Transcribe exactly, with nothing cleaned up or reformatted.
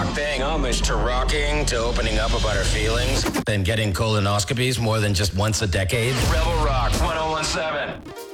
Rock, paying homage to rocking, to opening up about our feelings, then getting colonoscopies more than just once a decade. Rebel Rock, one oh one seven.